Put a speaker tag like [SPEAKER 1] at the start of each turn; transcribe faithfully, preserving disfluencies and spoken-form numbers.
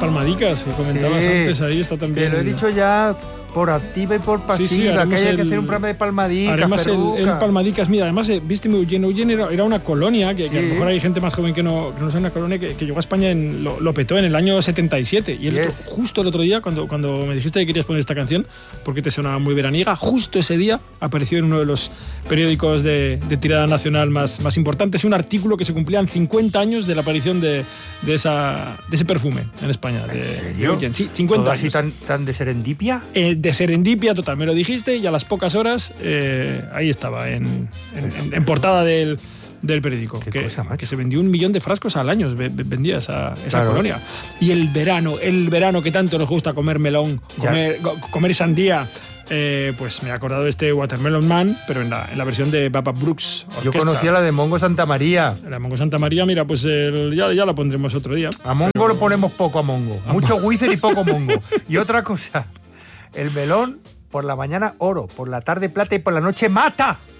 [SPEAKER 1] palmadicas que comentabas
[SPEAKER 2] Sí,
[SPEAKER 1] antes, ahí está también.
[SPEAKER 2] Te lo he dicho ya por activa y por pasiva,
[SPEAKER 1] Sí, sí,
[SPEAKER 2] que
[SPEAKER 1] haremos
[SPEAKER 2] haya
[SPEAKER 1] el-
[SPEAKER 2] que hacer un programa de palmadicas,
[SPEAKER 1] Además, el,
[SPEAKER 2] Perruca.
[SPEAKER 1] el Palmadicas, mira, además, eh, viste muy bien, Eugene era, era una colonia, que,
[SPEAKER 2] Sí.
[SPEAKER 1] que a lo mejor hay gente más joven que no, que no sea una colonia, que, que llegó a España, en, lo, lo petó en el año setenta y siete. Y el otro-
[SPEAKER 2] Yes.
[SPEAKER 1] justo el otro día, cuando, cuando me dijiste que querías poner esta canción, porque te sonaba muy veraniega, justo ese día apareció en uno de los periódicos de, de tirada nacional más, más importantes un artículo que se cumplían cincuenta años de la aparición de, de, esa, de ese perfume en España. De,
[SPEAKER 2] ¿En serio?
[SPEAKER 1] de Eugene. Sí, cincuenta
[SPEAKER 2] ¿Todo
[SPEAKER 1] años.
[SPEAKER 2] así tan, tan de serendipia?
[SPEAKER 1] Eh, de serendipia total, me lo dijiste y a las pocas horas eh, ahí estaba en, en, en- en portada del, del periódico.
[SPEAKER 2] Qué
[SPEAKER 1] Que,
[SPEAKER 2] cosa, macho.
[SPEAKER 1] que se vendió un millón de frascos al año, ve- ve- vendía esa, esa
[SPEAKER 2] Claro.
[SPEAKER 1] colonia. Y el verano, el verano que tanto nos gusta comer melón,
[SPEAKER 2] Ya.
[SPEAKER 1] comer, go- comer sandía. Eh, pues me he acordado de este Watermelon Man, pero en la, en la versión de Baba Brooks
[SPEAKER 2] Yo
[SPEAKER 1] Orquesta.
[SPEAKER 2] conocía la de Mongo Santa María.
[SPEAKER 1] La Mongo Santa María, mira, pues el- ya, ya la pondremos otro día.
[SPEAKER 2] A Mongo lo ponemos poco a Mongo. Mucho Wizard y poco Mongo. Y otra cosa, el melón por la mañana oro, por la tarde plata y por la noche mata.